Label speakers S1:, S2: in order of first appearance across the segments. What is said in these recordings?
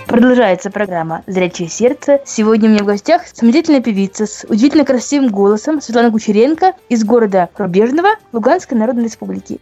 S1: Продолжается программа «Зрячее сердце». Сегодня у меня в гостях самодеятельная певица с удивительно красивым голосом Светлана Кучеренко из города Рубежного Луганской Народной Республики.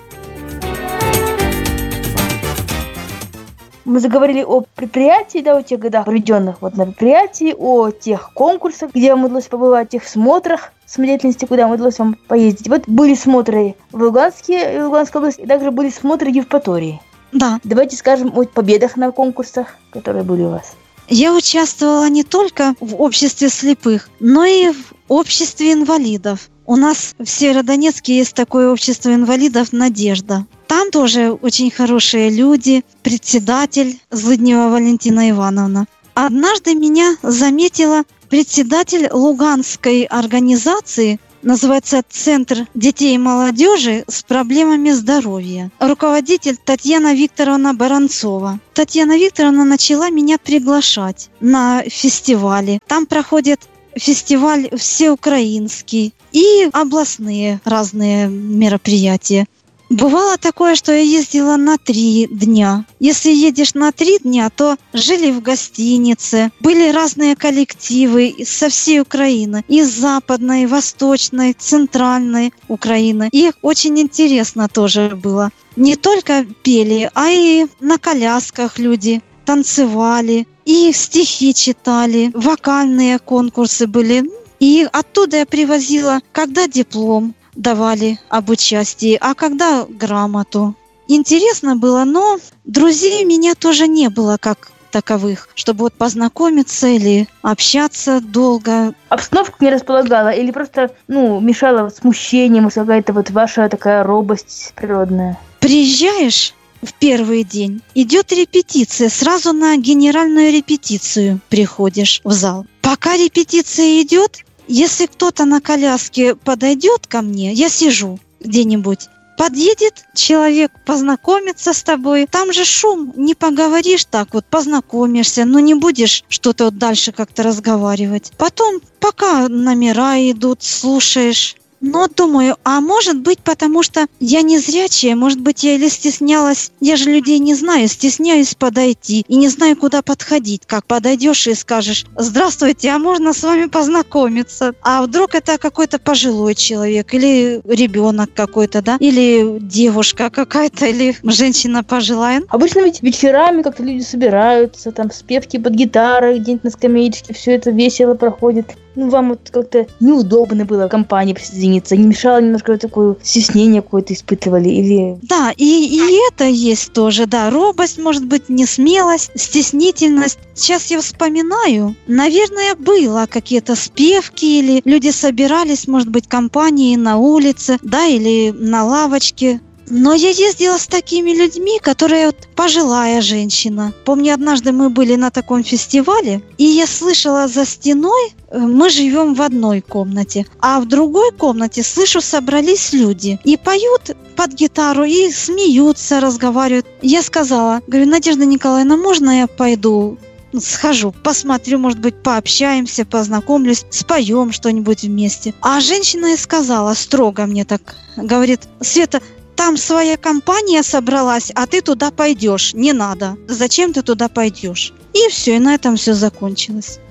S1: Мы заговорили о предприятии, о тех годах, проведенных на предприятии, о тех конкурсах, где вам удалось побывать, о тех смотрах самодеятельности, куда удалось вам поездить. Вот были смотры в Луганской области, и также были смотры в Евпатории.
S2: Да.
S1: Давайте скажем о победах на конкурсах, которые были у вас.
S2: Я участвовала не только в обществе слепых, но и в обществе инвалидов. У нас в Северодонецке есть такое общество инвалидов «Надежда». Там тоже очень хорошие люди, председатель Злыднева Валентина Ивановна. Однажды меня заметила председатель Луганской организации, называется «Центр детей и молодежи с проблемами здоровья». Руководитель Татьяна Викторовна Баранцова. Татьяна Викторовна начала меня приглашать на фестивали. Там проходит фестиваль всеукраинский и областные разные мероприятия. Бывало такое, что я ездила на 3 дня. Если едешь на 3 дня, то жили в гостинице. Были разные коллективы со всей Украины. Из Западной, Восточной, Центральной Украины. И очень интересно тоже было. Не только пели, а и на колясках люди танцевали. И стихи читали. Вокальные конкурсы были. И оттуда я привозила, когда диплом давали об участии, а когда грамоту. Интересно было, но друзей у меня тоже не было как таковых, чтобы познакомиться или общаться долго.
S1: Обстановка не располагала или просто, мешала смущением, какая-то ваша такая робость природная?
S2: Приезжаешь в первый день, идет репетиция, сразу на генеральную репетицию приходишь в зал. Пока репетиция идет, если кто-то на коляске подойдет ко мне, я сижу где-нибудь, подъедет человек, познакомится с тобой. Там же шум, не поговоришь так познакомишься, но не будешь что-то дальше как-то разговаривать. Потом, пока номера идут, слушаешь. Но думаю, а может быть, потому что я незрячая, может быть, я или стеснялась, я же людей не знаю, стесняюсь подойти и не знаю, куда подходить. Как подойдешь и скажешь: «Здравствуйте, а можно с вами познакомиться?» А вдруг это какой-то пожилой человек или ребенок какой-то, да? Или девушка какая-то, или женщина пожилая.
S1: Обычно ведь вечерами как-то люди собираются, там спевки под гитарой, где-нибудь на скамеечке, все это весело проходит. Вам как-то неудобно было в компании присоединиться, не мешало немножко такое стеснение какое-то испытывали или...
S2: Да, и это есть тоже, да, робость, может быть, несмелость, стеснительность. Сейчас я вспоминаю, наверное, было какие-то спевки или люди собирались, может быть, компании на улице, да, или на лавочке. Но я ездила с такими людьми, которые пожилая женщина. Помню, однажды мы были на таком фестивале, и я слышала за стеной, мы живем в одной комнате, а в другой комнате, слышу, собрались люди и поют под гитару, и смеются, разговаривают. Я сказала, говорю: «Надежда Николаевна, можно я пойду? Схожу, посмотрю, может быть, пообщаемся, познакомлюсь, споем что-нибудь вместе». А женщина и сказала, строго мне так, говорит: «Света, там своя компания собралась, а ты туда пойдешь. Не надо. Зачем ты туда пойдешь?» И все, и на этом все закончилось.